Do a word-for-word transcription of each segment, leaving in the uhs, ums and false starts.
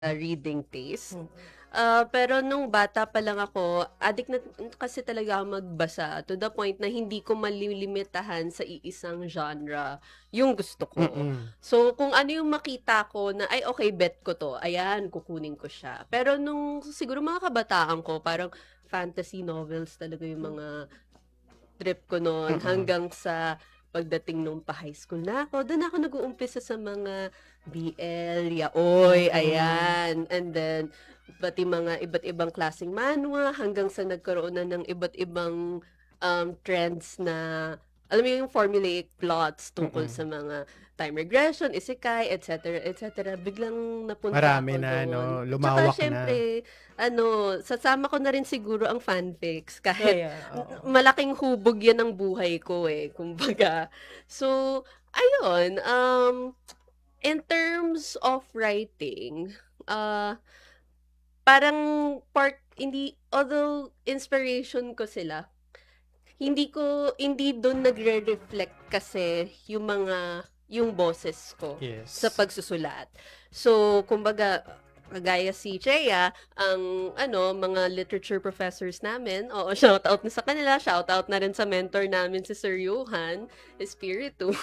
ah, reading taste. Mm. Ah, pero nung bata pa lang ako, addict na kasi talaga ako magbasa to the point na hindi ko malilimitahan sa iisang genre yung gusto ko. Mm. So, kung ano yung makita ko na, ay okay, bet ko 'to, ayan, kukunin ko siya. Pero nung siguro mga kabataan ko, parang fantasy novels talaga yung mga trip ko noon Mm. hanggang sa pagdating nung pa-high school na ako, dun ako nag-uumpisa sa mga B L, yaoy, Mm. ayan. And then, pati mga iba't ibang klaseng manhwa hanggang sa nagkaroon na ng iba't ibang um, trends na, alam mo yung formulaic plots tungkol Mm. sa mga time regression, isekai, et cetera, et cetera. Biglang napunta Marami ako na, doon. 'no? Tsaka Lumawak na. syempre, ano, sasama ko na rin siguro ang fanfics Oh, kahit yeah, n- oo. malaking hubog yan ng buhay ko eh, kumbaga. So, ayun, um, in terms of writing, ah, parang part, hindi, although inspiration ko sila, hindi ko, hindi doon nagre-reflect kasi yung mga, yung boses ko sa Yes. pagsusulat. So, kumbaga, kagaya si Chea, ang ano, mga literature professors namin, oo, shout out na sa kanila, shout out na rin sa mentor namin si Sir Johan Espiritu.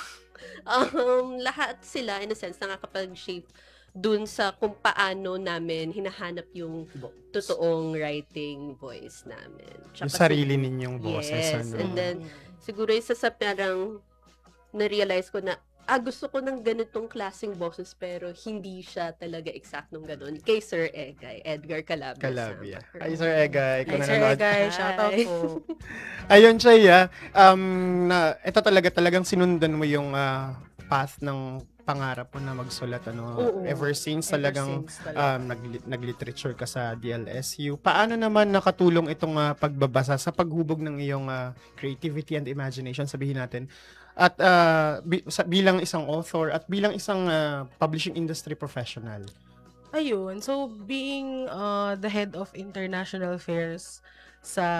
um, lahat sila, in a sense, nakakapag-shape dun sa kung paano namin hinahanap yung Boses. totoong writing voice namin. Yung Tsaka sarili siguro, ninyong boses, yes. And ano? then, Mm. siguro isa sa parang na-realize ko na, ah, gusto ko ng ganitong klaseng boses pero hindi siya talaga eksaktong ganun. Kay Sir Egay, Edgar Calabia. Calabia. Sama. Hi, Sir Egay, Hi, kung Sir nanonood. Egay. Shoutout Hi. po. Ayun siya, ya. Um, na, ito talaga, talagang sinundan mo yung ah, path ng pangarap mo na magsulat, ano? Oo. Ever since Ever talagang since um, talaga. nag- nag-literature ka sa D L S U. Paano naman nakatulong itong ah, pagbabasa sa paghubog ng iyong ah, creativity and imagination, sabihin natin? At ah, bi- sa, bilang isang author at bilang isang ah, publishing industry professional. Ayun, so being uh, the head of international affairs sa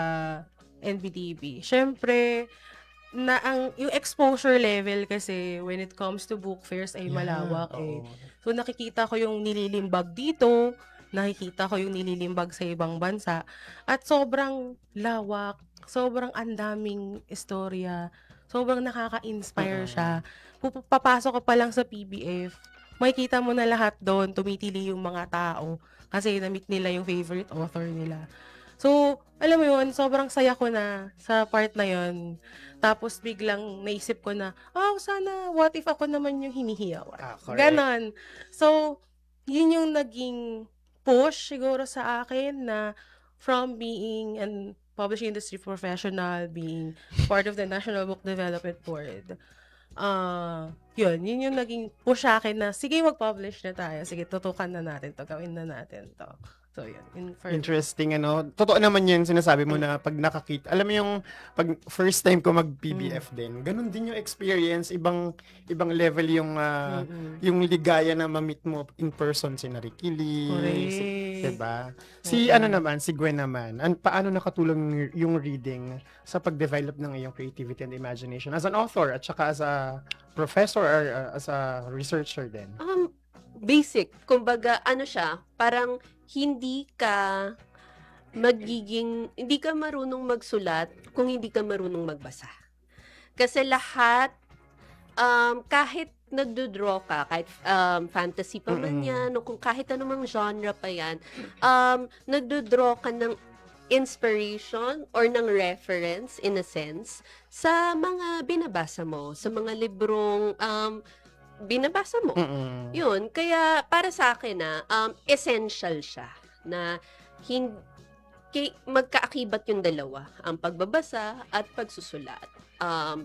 N B T B, syempre, na ang yung exposure level kasi when it comes to book fairs ay Yeah, malawak eh. oo. So nakikita ko yung nililimbag dito, nakikita ko yung nililimbag sa ibang bansa, at sobrang lawak, sobrang andaming istorya, sobrang nakaka-inspire siya. Mm-mm. Pupu- Papasok ka pa lang sa P B F, makikita mo na lahat doon, tumitili yung mga tao kasi na-meet nila yung favorite author nila. So, alam mo yun, sobrang saya ko na sa part na yun. Tapos biglang naisip ko na, oh, sana, what if ako naman yung hinihiyawan? Ah, correct. Ganon. So, yun yung naging push siguro sa akin na from being an publishing industry professional, being part of the National Book Development Board, ah yun, yun yung naging push sa akin na, sige, mag-publish na tayo. Sige, tutukan na natin to, gawin na natin to. So, yun, yun for me. Interesting, ano? Totoo naman yun, sinasabi mo na pag nakakita, alam mo yung pag first time ko mag-P B F din, ganun din yung experience, ibang ibang level yung ah, Mm-mm. yung ligaya na ma-meet mo in person si Nariki Lee, si, Correct. 'di ba? Si Oo. ano naman, si Gwen naman, an, paano nakatulong yung reading sa pag-develop ng iyong creativity and imagination as an author at saka as a professor or uh, as a researcher din? Um, basic. Kumbaga, ano siya, parang hindi ka magiging, hindi ka marunong magsulat kung hindi ka marunong magbasa. Kasi lahat, um, kahit nagdo-draw ka, kahit um, fantasy pa man Mm-mm. yan, o kung kahit anumang genre pa yan, um, nagdo-draw ka ng inspiration or ng reference, in a sense, sa mga binabasa mo, sa mga librong um, binabasa mo. Mm-mm. Yun, kaya para sa akin na um, essential siya na hin kay, magkaakibat yung dalawa, ang pagbabasa at pagsusulat. Um,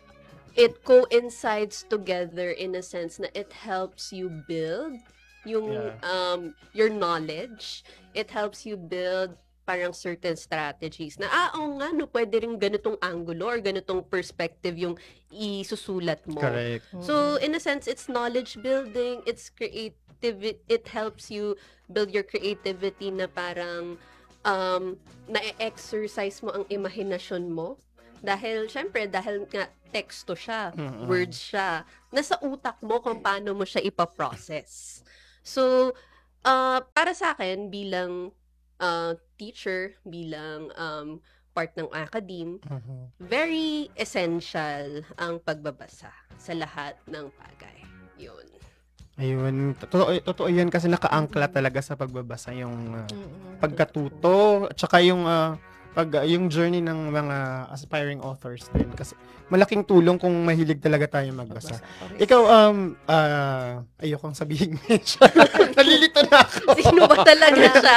it coincides together in a sense na it helps you build yung Yeah. um, your knowledge. It helps you build parang certain strategies na, ah, oo nga, no, pwede rin ganitong angulo or ganitong perspective yung isusulat mo. Correct. So, in a sense, it's knowledge building, it's creativity, it helps you build your creativity na parang um, na-exercise mo ang imahinasyon mo. Dahil, syempre, dahil nga teksto siya, Mm-mm. words siya, nasa utak mo kung paano mo siya ipaprocess. So, Ah, para sa akin bilang, ah, teacher, bilang, um, part ng academe, Mhm. very essential ang pagbabasa sa lahat ng bagay, 'yun. Ayun, totoo totoo 'yan kasi nakaangkla Mm. talaga sa pagbabasa yung, ah, Mm, totoo. pagkatuto at saka yung, ah, pag ah, yung journey ng mga aspiring authors din kasi malaking tulong kung mahilig talaga tayong magbasa. Pagbasa, correct. Ikaw, um, ah, ayokong sabihin medyo nalilito na ako. Sino ba talaga siya?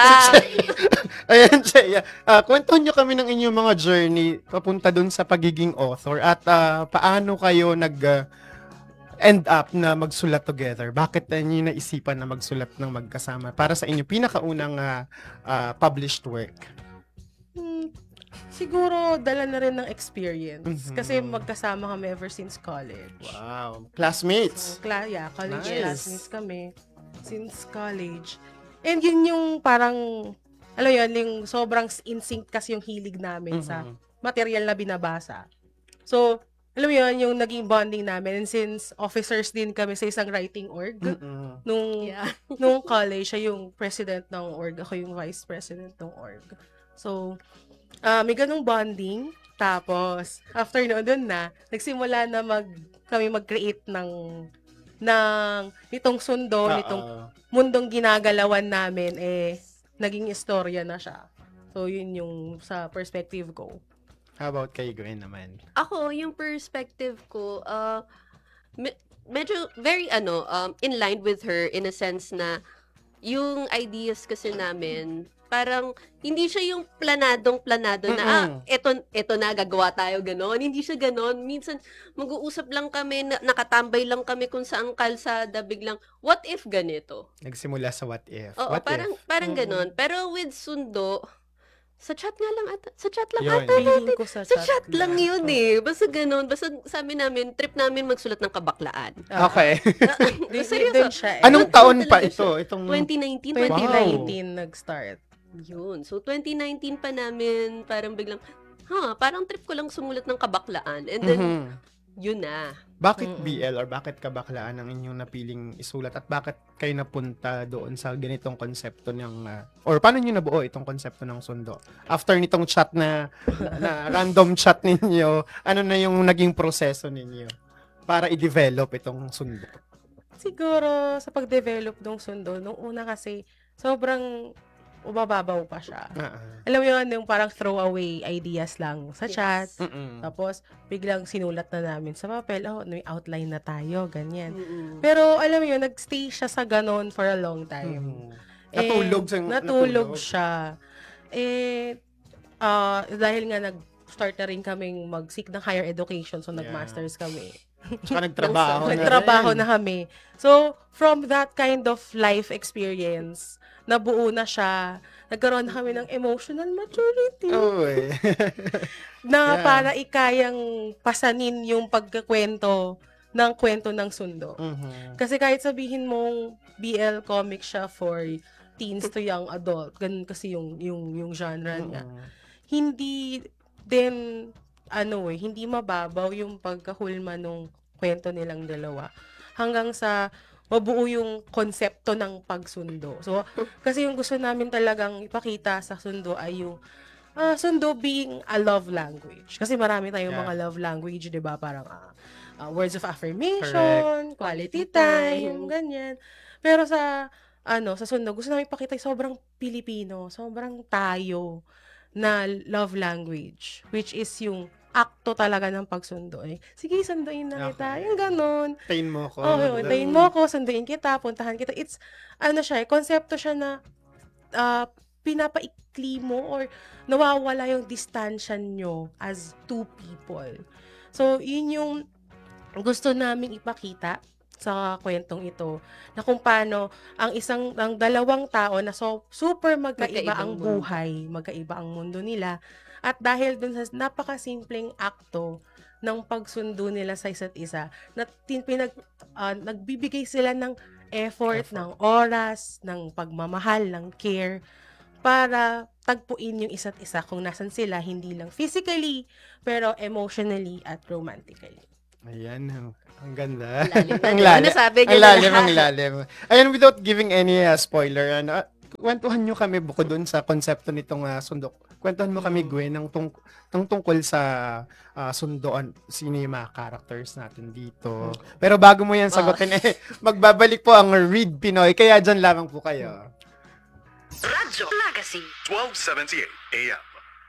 Ayan, Shea. Ah, kwentuhan niyo kami ng inyong mga journey papunta dun sa pagiging author at ah, paano kayo nag ah, end up na magsulat together? Bakit uh, niyo naisipan na magsulat ng magkasama para sa inyo pinakaunang ah, ah, published work? Hmm, siguro dala na rin ng experience. Kasi Mhm. magkasama kami ever since college. Wow. So, Classmates. cla yeah, college Nice. classmates kami since college. And yun yung parang, alam yun, yung sobrang in sync kasi yung hilig namin sa Mhm. material na binabasa. So, alam mo yun, yung naging bonding namin. And since officers din kami sa isang writing org, Mm-mm. nung, Yeah. nung college, siya yung president ng org, ako yung vice president ng org. So, ah may ganung bonding. Tapos, after noon dun na, nagsimula na mag, kami mag-create ng, ng, nitong sundo, nitong Oo. mundong ginagalawan namin, eh, naging istorya na siya. So, yun yung sa perspective ko. How about kay Gwen naman? Ako, yung perspective ko, ah, me- medyo very ano, um, in line with her in a sense na yung ideas kasi namin, parang hindi siya yung planadong-planado na, ah, Mm-mm. eto, eto na, gagawa tayo, ganon. Hindi siya ganon. Minsan, mag-uusap lang kami, na, nakatambay lang kami kung saan kalsada, biglang, what if ganito? Nagsimula sa what if. Oo, What parang, if? parang Mm-mm. ganon. Pero with Sundo, sa chat nga lang ata, sa chat lang Yun. ata Feeling natin. ko sa Sa chat chat lang lang. yun eh. Basta ganun. Basta sabi namin, trip namin magsulat ng kabaklaan. Ah, Okay. Di, di, Seryoso. dun siya eh. Anong Doon- taon doon pa talaga siya. ito? Itong twenty nineteen, twenty Wow. nineteen nag-start. Yun. So, twenty nineteen pa namin, parang biglang, ha, parang trip ko lang sumulat ng kabaklaan. And then, Mhm. yun na. Bakit Mm-mm. B L or bakit kabaklaan ang inyong napiling isulat at bakit kayo napunta doon sa ganitong konsepto ng ah, or paano niyo nabuo itong konsepto ng sundo? After nitong chat na, na random chat ninyo, ano na yung naging proseso ninyo para i-develop itong sundo? Siguro sa pag-develop ng sundo, nung una kasi, sobrang umababaw pa siya. Ah, ah. Alam mo yun, yung parang throwaway ideas lang sa Yes. chat. Mm-mm. Tapos, biglang sinulat na namin sa papel, oh, may outline na tayo, ganyan. Mm-mm. Pero, alam mo yun, nagstay siya sa ganon for a long time. Mhm. Eh, Natulog sa natulog siya. Eh, ah, dahil nga nag-start na rin kaming mag-seek ng higher education, so Yeah. nag-masters kami. Tsaka nagtrabaho na Nagtrabaho rin. na kami. So, from that kind of life experience, nabuo na siya. Nagkaroon na kami ng emotional maturity Oo eh. na Yeah. para ikayang pasanin yung pagkakwento ng kwento ng sundo. Mhm. Kasi kahit sabihin mong B L comic siya for teens to young adult, ganun kasi yung yung yung genre niya. Mhm. Hindi din ano eh, hindi mababaw yung pagkahulma nung kwento nilang dalawa. Hanggang sa mabuo yung konsepto ng pagsundo. So, kasi yung gusto namin talagang ipakita sa sundo ay yung ah, sundo being a love language. Kasi marami tayong Yeah. mga love language, 'di ba? Parang ah, ah, words of affirmation, quality Quality time, time. ganyan. Pero sa ano, sa sundo, gusto namin ipakita yung sobrang Pilipino, sobrang tayo na love language, which is yung akto talaga ng pagsundo. Eh, sige, sunduin na kita. Okay. Yung ganon. Tayin mo ko. Oo, oh, hintayin mo ako, sunduin kita, puntahan kita. It's, ano siya, eh, konsepto siya na ah, pinapaikli mo or nawawala yung distansya nyo as two people. So, yun yung gusto naming ipakita sa kwentong ito na kung paano ang isang ang dalawang tao na so, super magkaiba Magkaibang ang mundo. buhay, magkaiba ang mundo nila at dahil dun sa napakasimpleng akto ng pagsundo nila sa isa't isa na tin, pinag ah, nagbibigay sila ng effort, Effort. ng oras, ng pagmamahal, ng care para tagpuin yung isa't isa kung nasan sila, hindi lang physically pero emotionally at romantically. Ayan, ang ang ganda. Lalim na, Ang di ba? lalim. Nasabi Ang niyo na lalim, ang lahat. lalim. Ayan, without giving any uh, spoiler, ano, ah, kwentuhan nyo kami bukod dun sa konsepto nitong uh, sundo. Kwentuhan mo kami, Mm. Gwen, ng, tung ng tungkol sa uh, sundoan, sino yung mga characters natin dito. Pero bago mo yan sagutin, eh, magbabalik po ang Read Pinoy, kaya dyan lamang po kayo. Radyo Magazine. twelve seventy-eight A M.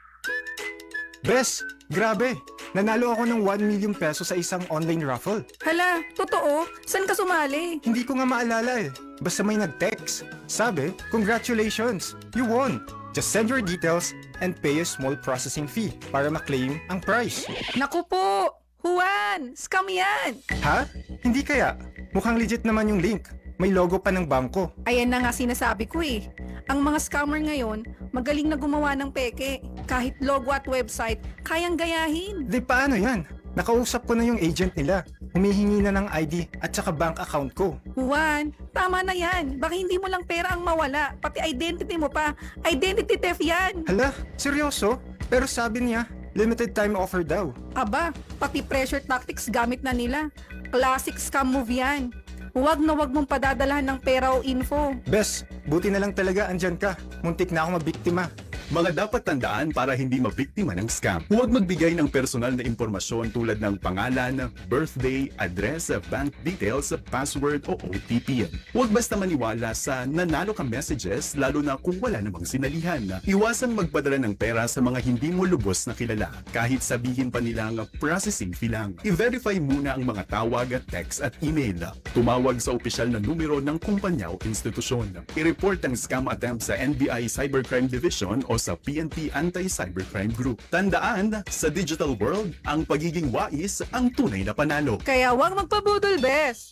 Bes, grabe. Nanalo ako ng one million peso sa isang online raffle. Hala, totoo? San ka sumali? Hindi ko nga maalala eh. Basta may nag-text. Sabi, congratulations, you won. Just send your details and pay a small processing fee para ma-claim ang prize. Naku po! Juan! Scam yan! Ha? Hindi kaya? Mukhang legit naman yung link. May logo pa ng bangko. Ayan na nga sinasabi ko eh. Ang mga scammer ngayon, magaling na gumawa ng peke. Kahit logo at website, kayang gayahin. Di paano yan? Nakausap ko na yung agent nila. Humihingi na ng I D at saka bank account ko. Juan, tama na yan. Baka hindi mo lang pera ang mawala. Pati identity mo pa. Identity theft yan. Hala, seryoso? Pero sabi niya, limited time offer daw. Aba, pati pressure tactics gamit na nila. Classic scam move yan. Huwag na huwag mong padadalahan ng pera o info. Bes, buti na lang talaga andyan ka. Muntik na ako mabiktima. Mga dapat tandaan para hindi mabiktima ng scam. Huwag magbigay ng personal na impormasyon tulad ng pangalan, birthday, address, bank details, password o O T P. Huwag basta maniwala sa nanalo ka messages lalo na kung wala namang sinalihan. Iwasang magpadala ng pera sa mga hindi mo lubos na kilala kahit sabihin pa nilang processing fee lang. I-verify muna ang mga tawag, text at email. Tumawag sa opisyal na numero ng kumpanya o institusyon. I-report ang scam attempt sa N B I Cybercrime Division o sa P N P Anti-Cybercrime Group. Tandaan, sa digital world, ang pagiging wais ang tunay na panalo. Kaya huwag magpabudol, bes.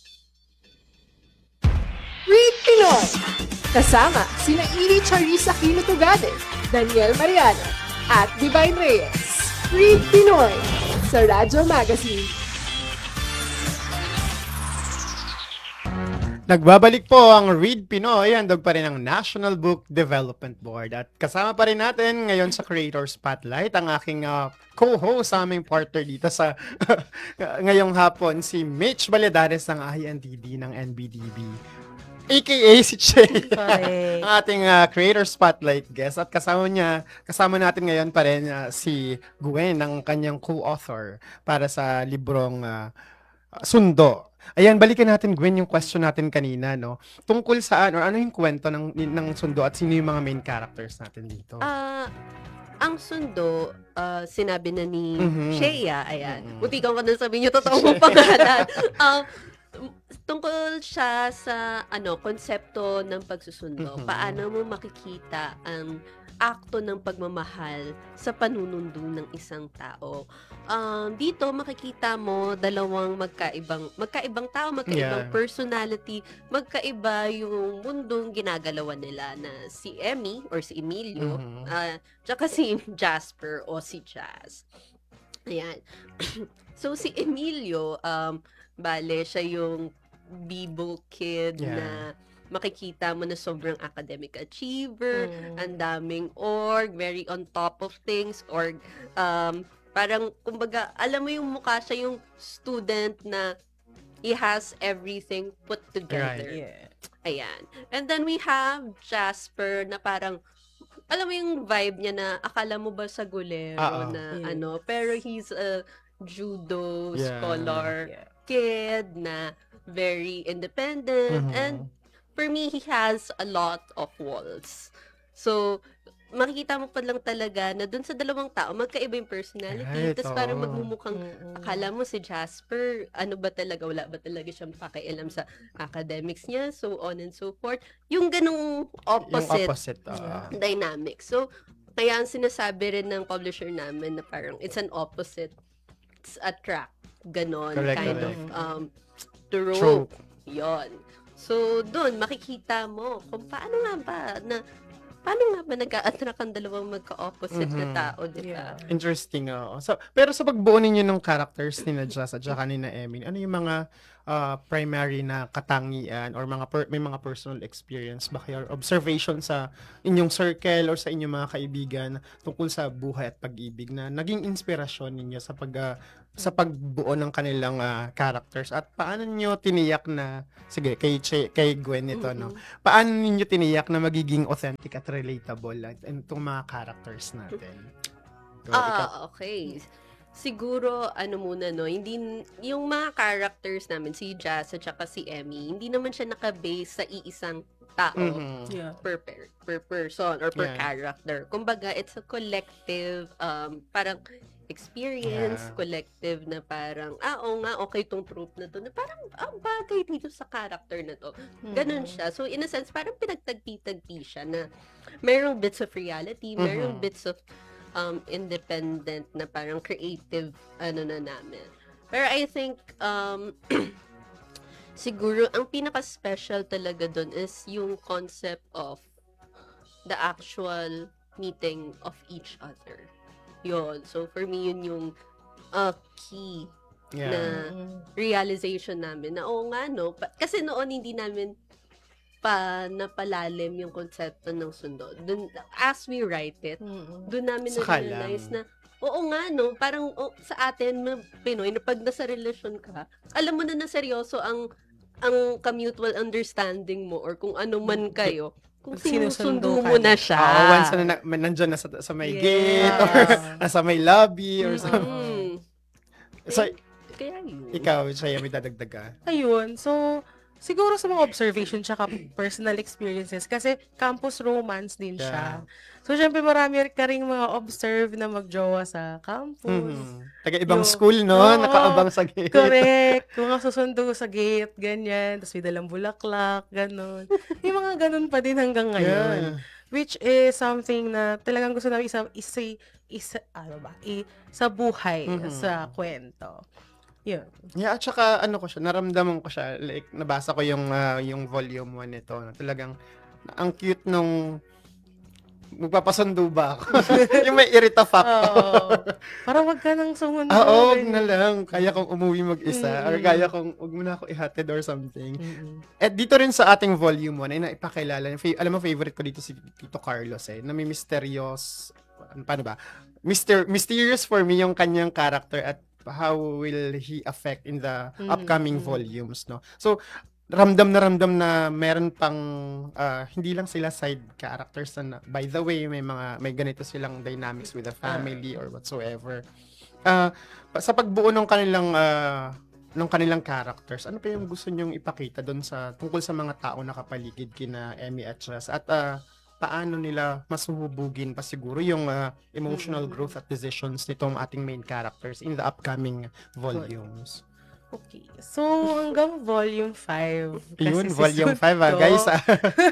Read Pinoy! Kasama sina Iri Charissa Aquino Tugade, Daniel Mariano, at Divine Reyes. Read Pinoy sa Radyo Magazine. Nagbabalik po ang Read Pinoy, handog pa rin ang National Book Development Board. At kasama pa rin natin ngayon sa Creator Spotlight ang aking uh, co-host, aming partner dito sa ngayong hapon, si Mitch Valladares ng I N T D ng N B D B. A K A si Che, Correct. ang ating uh, Creator Spotlight guest. At kasama niya, kasama natin ngayon pa rin uh, si Gwen, ang kanyang co-author para sa librong uh, Sundo. Ayan, balikan natin, Gwen, yung question natin kanina, no? Tungkol saan, or ano yung kwento ng, ng Sundo at sino yung mga main characters natin dito? Ah, ang Sundo, ah, sinabi na ni Mhm. Shea, ayan. Mhm. Buti ka ko na sabihin yung totoo mong pangalan. um, tungkol siya sa ano konsepto ng pagsusundo. Mhm. Paano mo makikita ang akto ng pagmamahal sa panunundo ng isang tao. Um, dito makikita mo dalawang magkaibang magkaibang tao, magkaibang Yeah. personality, magkaiba yung mundong ginagalawan nila na si Emmy or si Emilio, Mhm. ah, tsaka si Jasper o si Jazz. Ayan. So si Emilio, um, bale siya yung bibo kid Yeah. na makikita mo na sobrang academic achiever, Mm. ang daming org, very on top of things, org, um, parang, kumbaga, alam mo yung mukha siya yung student na he has everything put together. Yeah. Ayan. And then we have Jasper na parang, alam mo yung vibe niya na akala mo ba sa gulero Oo. na Yes. ano, pero he's a judo Yeah. scholar Yeah. kid na very independent, Mhm. and for me, he has a lot of walls. So, makikita mo pa lang talaga na dun sa dalawang tao, magkaiba yung personality. Right, Tapos parang oo. magmumukhang, Mm-mm. akala mo si Jasper, ano ba talaga, wala ba talaga siyang pakialam sa academics niya, so on and so forth. Yung ganung Yung opposite, opposite. oo. Yeah. dynamic. So, kaya ang sinasabi rin ng publisher namin na parang it's an opposite, it's a trap. Ganon, Correct, kind correct. of um, trope. Trope. Yon. So, doon, makikita mo kung paano nga ba na paano nga ba nag-a-attract ang dalawang magka-opposite na Mhm. tao, di ba? Yeah. Interesting, oo. So, pero sa pagbuo ninyo ng characters ni na Jazz at saka ni na Emmy, ano yung mga ah, primary na katangian or mga per- may mga personal experience ba kayo or observation sa inyong circle or sa inyong mga kaibigan tungkol sa buhay at pag-ibig na naging inspirasyon ninyo sa pag ah, sa pagbuo ng kanilang ah, characters at paano niyo tiniyak na sige kay Che, kay Gwen ito no. Mm-mm. Paano niyo tiniyak na magiging authentic at relatable at itong mga characters natin? So, ikaw- Ah, okay. Siguro, ano muna, no, hindi, yung mga characters namin, si Jazz at saka si Emmy, hindi naman siya nakabase sa iisang tao Mhm. Yeah. per, per, per person or per Yeah. character. Kumbaga, it's a collective, um, parang experience, Yeah. collective na parang, ah, oo nga, okay tong trope na to, na parang, ah, bagay dito sa character na to. Ganon siya. So, in a sense, parang pinagtagpi-tagpi siya na merong bits of reality, merong Mhm. bits of um, independent na parang creative ano na namin. Pero I think, um, siguro, ang pinaka-special talaga dun is yung concept of the actual meeting of each other. Yun. So, for me, yun yung uh, key Yeah. na realization namin na oo nga, no? Pa- kasi noon hindi namin pa napalalim yung konsepto ng sundo. Dun, as we write it, Mm-mm. doon namin Saka na-realize lang. na, oo nga, no, parang oh, sa atin, mga Pinoy, na pag nasa relasyon ka, alam mo na na seryoso ang ang ka-mutual understanding mo or kung ano man kayo, kung Pag sinusundo sinusundo ka mo na. na siya. Oo, once na, na nandyan na sa, sa may Yes. gate or nasa may lobby or Mm-mm. something. Mm. So, Kaya yun. ikaw, siya may dadagdag ka. Ayun. So, siguro sa mga observation tsaka personal experiences kasi campus romance din siya. So, syempre marami ka ring mga observe na magjowa sa campus. Mhm. Taga ibang Yung- school, no? Oo. Nakaabang sa gate. Correct. Mga susundo sa gate, ganyan. Tapos may dalang bulaklak, ganon. May mga ganon pa din hanggang ngayon. Yeah. Which is something na talagang gusto namin isa, isa, isa, ano ba, i, sa buhay, Mhm. sa kwento. Yun. Yeah, at saka ano ko siya, naramdaman ko siya, like nabasa ko yung ah, yung volume one nito, na talagang ang cute nung magpapasundo ba ako? Yung may irita factor. Oo. Parang wag ka nang sumunod. Ah, oo, wag ganyan. na lang. Kaya kong umuwi mag-isa. Or Mm. kaya kong, wag mo na ako ihatid or something. Mm-mm. At dito rin sa ating volume one, ay naipakilala. Fa- alam mo, favorite ko dito si Tito Carlos eh, na may mysterious, ano, paano ba? Mister, mysterious for me yung kanyang character at how will he affect in the Mm, upcoming mm. volumes, no? So, ramdam na ramdam na meron pang ah, hindi lang sila side characters na by the way may mga may ganito silang dynamics with the family or whatsoever. Ah, pa- sa pagbuo ng kanilang ah, ng kanilang characters, ano pa yung gusto nyong ipakita doon sa tungkol sa mga tao nakapaligid kina Emmy at Chas at ah, paano nila masuhubugin pa siguro yung ah, emotional growth at decisions nitong ating main characters in the upcoming volumes. Okay. So, hanggang volume five. kasi Yun, si volume Sun five ah, to. guys. ah.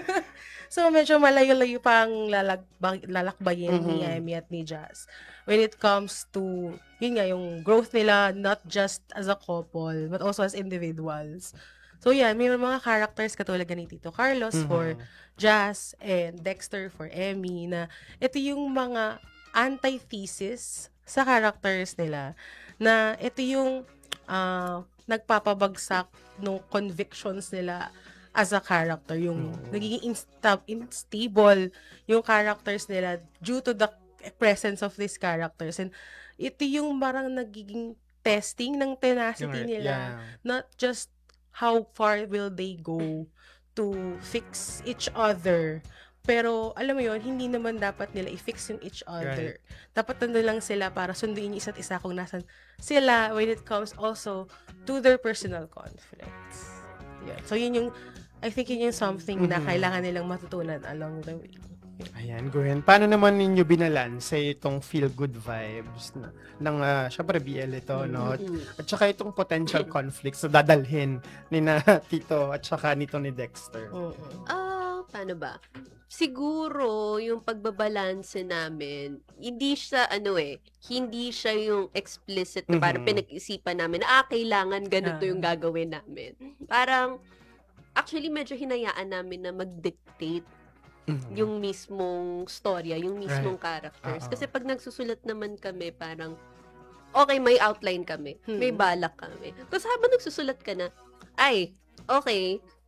So, medyo malayo-layo pang lalakbay, lalakbayin ni Mhm. Emmy at ni Jazz. When it comes to, yun nga, yung growth nila, not just as a couple, but also as individuals. So, yan, may mga characters katulad ni Tito Carlos for Mhm. Jazz and Dexter for Emmy na ito yung mga antithesis sa characters nila na ito yung ah, nagpapabagsak ng convictions nila as a character. Yung Oo. nagiging insta- unstable yung characters nila due to the presence of these characters. And ito yung parang nagiging testing ng tenacity Yung- nila. yeah. Not just how far will they go to fix each other. Pero, alam mo yon hindi naman dapat nila i-fix yung each other. Dapat nandun lang sila para sunduin yung isa't isa kung nasan sila when it comes also to their personal conflicts. Yeah. So, yun yung, I think yun yung something na Mhm. kailangan nilang matutunan along the way. Ayan, Gwen. Paano naman ninyo binalanse itong feel-good vibes na, ng, uh, syempre, B L ito, no? At, Mm. at saka itong potential conflicts na dadalhin ni na Tito at saka nito ni Dexter. Mm-mm. Ah, paano ba? Siguro, yung pagbabalanse namin, hindi siya, ano eh, hindi siya yung explicit na parang Mhm. pinag-isipan namin na, ah, kailangan ganito Ah. yung gagawin namin. Parang, actually, medyo hinayaan namin na mag-dictate Mhm. yung mismong storya, yung mismong characters. Oo. Kasi pag nagsusulat naman kami, parang, okay, may outline kami. May Hmm. balak kami. Tapos habang nagsusulat ka na, ay, okay,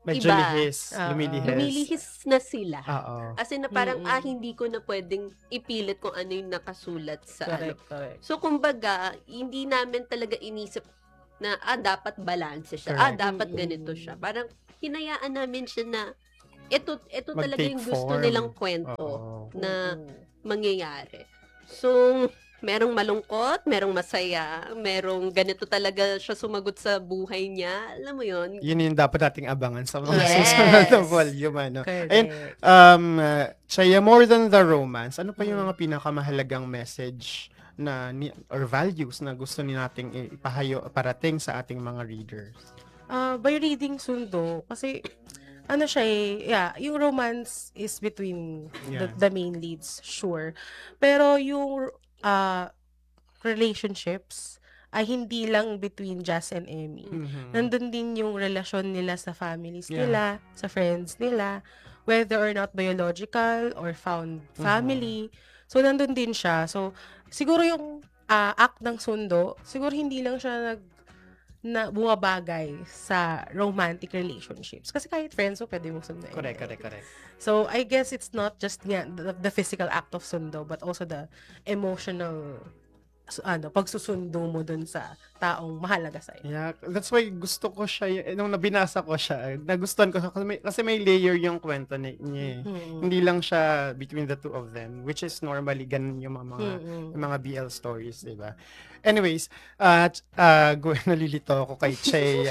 Medyo iba. lihis, Oo. lumilihis. Lumilihis na sila. Oo. As in na parang, Mm-mm. ah, hindi ko na pwedeng ipilit kung ano yung nakasulat sa ano. Correct, correct. So, kumbaga, hindi namin talaga inisip na, ah, dapat balance siya. Ah, Correct. dapat Mm-mm. ganito siya. Parang, hinayaan namin siya na, ito, ito talaga Mag-take yung gusto form. nilang kwento Oo. na Mm-mm. mangyayari. So, merong malungkot, merong masaya, merong ganito talaga siya sumagot sa buhay niya. Alam mo yun? Yun yung dapat nating abangan sa mga Yes. susunod na volume. Ano. Correct. Ayun, um, uh, Chaya, more than the romance, ano pa yung Mm. mga pinakamahalagang message na ni, or values na gusto ni nating ipahayo parating sa ating mga readers? Uh, by reading Sundo, kasi ano siya eh, yeah, yung romance is between Yeah. the, the main leads, sure. Pero yung uh, relationships ay hindi lang between Jazz and Emmy. Mhm. Nandun din yung relasyon nila sa families Yeah. nila, sa friends nila, whether or not biological or found family. So, nandun din siya. So, siguro yung ah, act ng Sundo, siguro hindi lang siya nag na bumabagay sa romantic relationships. Kasi kahit friends mo, pwede mong sunduin. Correct, correct, correct. So, I guess it's not just nga the, the physical act of sundo, but also the emotional s- ano, pagsusundo mo dun sa taong mahalaga sa'yo. Yeah, that's why gusto ko siya, y- nung nabinasa ko siya, nagustuhan ko siya kasi may, kasi may layer yung kwento ni, niya. eh. Mm. Hindi lang siya between the two of them, which is normally ganun yung mga, mga, Mm-mm. yung mga B L stories, di ba? Anyways, at uh, Gwen, nalilito ako kay Che.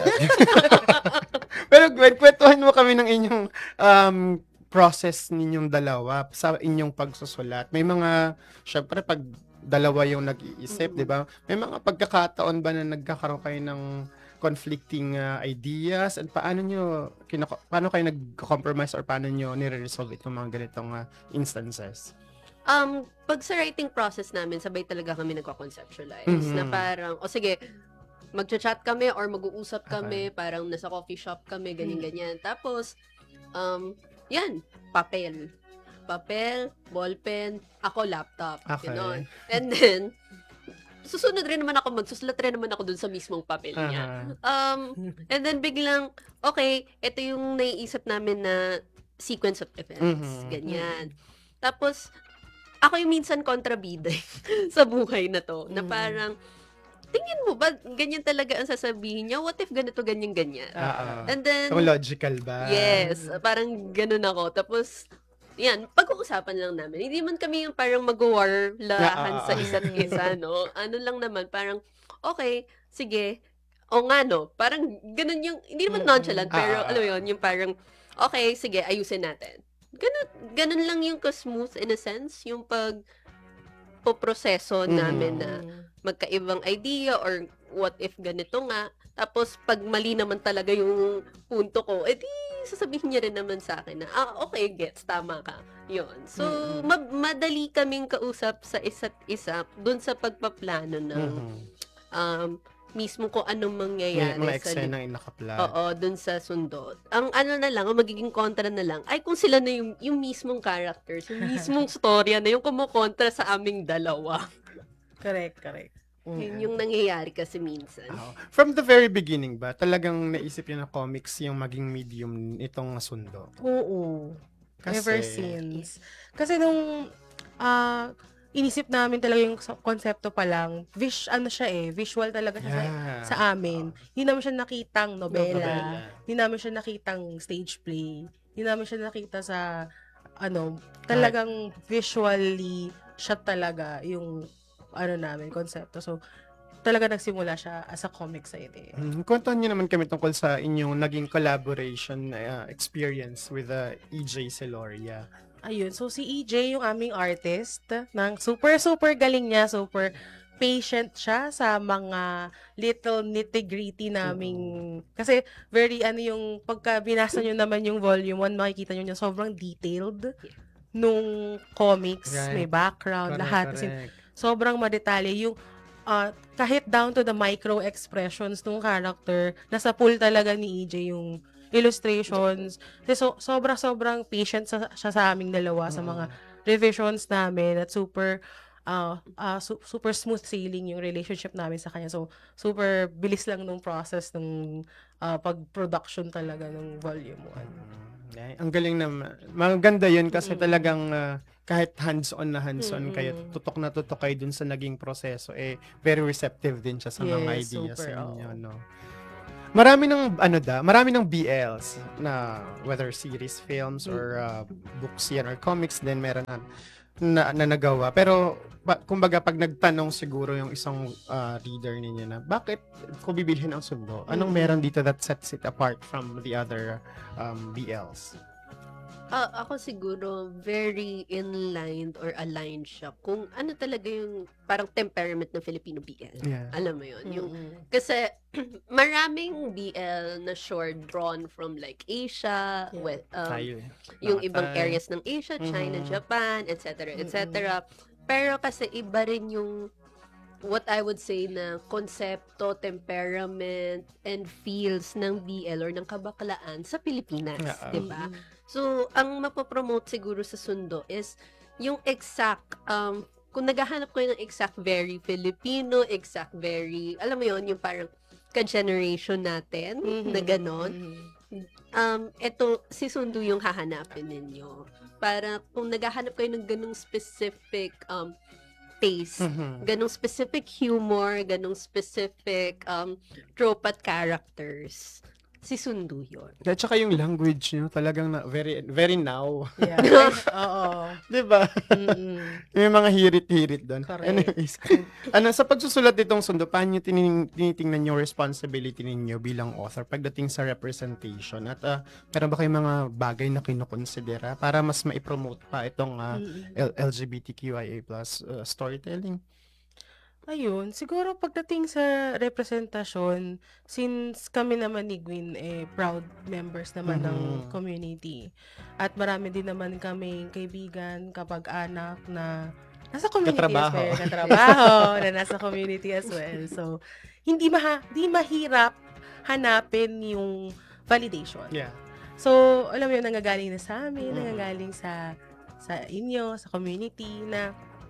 Pero Gwen, kwentuhan mo kami ng inyong um, process ninyong dalawa sa inyong pagsusulat. May mga, syempre, pag dalawa yung nag-iisip, di ba? May mga pagkakataon ba na nagkakaroon kayo ng conflicting uh, ideas and paano nyo, kinako- paano kayo nag-compromise or paano nyo nire-resolve itong mga ganitong uh, instances? Um, pag sa writing process namin, sabay talaga kami nagko-conceptualize. Mhm. Na parang, o sige, magchat-chat kami or mag-uusap kami, parang nasa coffee shop kami, ganyan-ganyan. Tapos, um, yan, papel. Papel, ballpen, ako laptop. Okay. Ganon. And then, susunod rin naman ako, magsusulat rin naman ako dun sa mismong papel niya. Aha. Um, and then biglang, okay, ito yung naiisip namin na sequence of events. Mhm. Ganyan. Tapos, ako yung minsan kontrabida sa buhay na to. Na Mhm. parang, tingin mo ba, ganyan talaga ang sasabihin niya? What if ganito, ganyan, ganyan? Ah, ah. And then, Kung logical ba? yes, parang ganun ako. Tapos, yan, pag-uusapan lang namin. Hindi man kami yung parang mag-war lahan Ah, sa ah, ah. isa't isa, no? Ano lang naman, parang, okay, sige, o nga, no? Parang ganun yung, hindi naman Mm-mm. nonchalant, Ah, pero ah, alam mo ah. yun, yung parang, okay, sige, ayusin natin. Ganun, ganun lang yung ka-smooth in a sense, yung pag poproseso Mhm. namin na Mm. magkaibang idea or what if ganito nga. Tapos, pag mali naman talaga yung punto ko, edi sasabihin niya rin naman sa akin na, ah, okay, gets, tama ka. Yun. So, Mm-mm. ma- madali kaming kausap sa isa't isa dun sa pagpaplano ng Mhm. um, mismo kung anong May mangyayari mga sa eksena yung nakaplan. Oo, dun sa sundo. Ang ano na lang, ang magiging kontra na lang, ay kung sila na yung, yung mismong characters, yung mismong storya na yung kumukontra sa aming dalawa. Correct, correct. Mm. Yun yung nangyayari kasi minsan. Oo. From the very beginning ba, talagang naisip niyo na comics yung maging medium itong sundo? Oo. Kasi- Ever since. Kasi nung ah inisip namin talaga yung sa- konsepto pa lang, vis, ano siya eh, visual talaga siya sa, Yeah. sa amin. Hindi namin siya nakitang nobela. Nobela. Hindi namin siya nakitang stage play. Hindi namin siya nakita sa, ano, talagang visually siya talaga yung, ano namin, konsepto. So, talaga nagsimula siya as a comic sa idea. Mm, kwentuhan niyo naman kami tungkol sa inyong naging collaboration uh, experience with uh, E J Celoria. Ayun, so si E J yung aming artist, ng super super galing niya, super patient siya sa mga little nitty-gritty naming, kasi very ano yung, pagka binasa nyo naman yung volume one, makikita nyo niya sobrang detailed nung comics, Right. may background, Correct, lahat, kasi correct. sobrang madetalye yung ah, kahit down to the micro expressions ng character, nasa pool talaga ni E J yung illustrations. Kasi so, sobra-sobrang patient sa, siya sa aming dalawa sa mga revisions namin at super ah ah, su- super smooth sailing yung relationship namin sa kanya. So, super bilis lang nung process ng ah, pag-production talaga ng volume one. Ay, ang galing naman. Maganda yun kasi Mm. talagang ah, kahit hands-on na hands-on kayo, Mm. tutok na tutok kayo dun sa naging proseso, eh, very receptive din siya sa mga Yes, ideas super, ninyo, oo. no? Marami ng, ano da, marami ng B Ls na, whether series, films, or ah, books yan, or comics din, meron na, na, na nagawa. Pero, pa, kumbaga, pag nagtanong siguro yung isang ah, reader ninyo na, bakit ko bibilhin ang sundo? Anong Mm. meron dito that sets it apart from the other um, B Ls? Ah, ako siguro very in-line or aligned siya kung ano talaga yung parang temperament ng Filipino B L. Yeah. Alam mo yun? Yung, Mm-mm. kasi maraming B L na short drawn from like Asia, Yeah. with, um, Tayo. yung Mga ibang Thai. areas ng Asia, China, Mhm. Japan, et cetera, et Mm-mm. cetera. Pero kasi iba rin yung what I would say na konsepto, temperament, and feels ng B L or ng kabaklaan sa Pilipinas, Yeah. 'di ba? Mm-mm. So, ang mapopromote siguro sa Sundo is yung exact, um, kung naghahanap kayo ng exact very Filipino, exact very, alam mo yon yung parang ka-generation natin, Mhm. na ganon. Mhm. Um, ito, si Sundo yung hahanapin ninyo. Para kung naghahanap kayo ng ganong specific um, taste, Mhm. ganong specific humor, ganong specific um, trope at characters, si Sundo yun. At saka yung language nyo, talagang na, very very now. Yeah. Ay, oo. 'Di ba? Mm-mm. May mga hirit-hirit doon. Correct. Anyways, ano, sa pagsusulat nitong sundo, paano nyo tiniting, tinitingnan yung responsibility ninyo bilang author pagdating sa representation? At ah, meron ba kayong mga bagay na kinukonsidera para mas maipromote pa itong ah, Mm-mm. L- LGBTQIA plus uh, storytelling? Ayun, siguro pagdating sa representasyon, since kami naman ni Gwyn eh proud members naman ng Mhm. community. At marami din naman kaming kaibigan, kapag-anak na nasa community Katrabaho. as well, katrabaho, na nasa community as well. So, hindi maha, hindi mahirap hanapin yung validation. Yeah. So, alam mo yun, nanggagaling na sa amin, Mm. nanggagaling sa sa inyo, sa community, na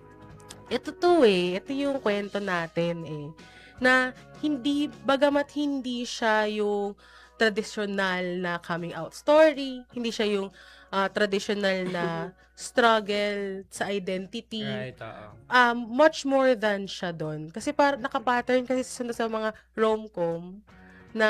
ito to eh, ito yung kwento natin eh. Na hindi, bagamat hindi siya yung traditional na coming out story, hindi siya yung ah, traditional na struggle sa identity. oo. Um, much more than siya doon. Kasi parang nakapattern kasi sa, sa mga rom-com na